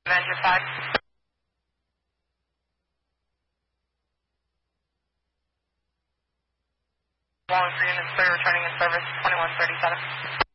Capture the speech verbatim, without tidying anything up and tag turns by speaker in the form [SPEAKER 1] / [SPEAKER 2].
[SPEAKER 1] Avenger five. Long for units three returning in service, twenty-one thirty-seven.